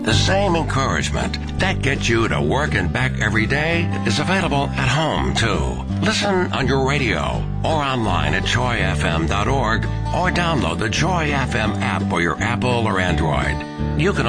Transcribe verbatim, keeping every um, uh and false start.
The same encouragement that gets you to work and back every day is available at home, too. Listen on your radio or online at joy f m dot org or download the Joy F M app for your Apple or Android. You can